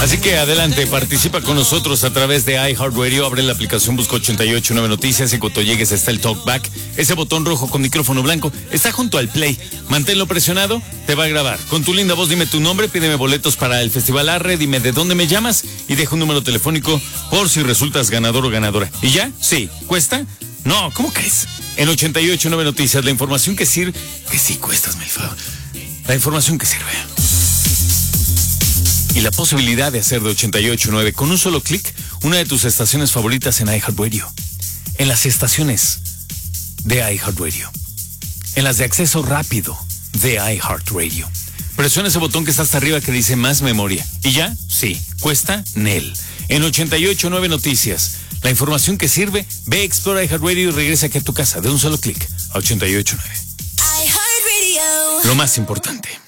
Así que adelante, participa con nosotros a través de iHeartRadio. Abre la aplicación, busca 889 Noticias. En cuanto llegues está el Talkback. Ese botón rojo con micrófono blanco está junto al play. Manténlo presionado, te va a grabar. Con tu linda voz dime tu nombre, pídeme boletos para el Festival Arre, dime de dónde me llamas y deja un número telefónico por si resultas ganador o ganadora. ¿Y ya? Sí. ¿Cuesta? No, ¿cómo crees? En 889 Noticias, la información que sirve... Que sí cuestas, Melfa. La información que sirve. Y la posibilidad de hacer de 88.9 con un solo clic una de tus estaciones favoritas en iHeartRadio. En las estaciones de iHeartRadio. En las de acceso rápido de iHeartRadio. Presiona ese botón que está hasta arriba que dice más memoria. ¿Y ya? Sí. ¿Cuesta? Nel. En 88.9 Noticias. La información que sirve, ve, explora iHeartRadio y regresa aquí a tu casa de un solo clic a 88.9. iHeartRadio. Lo más importante.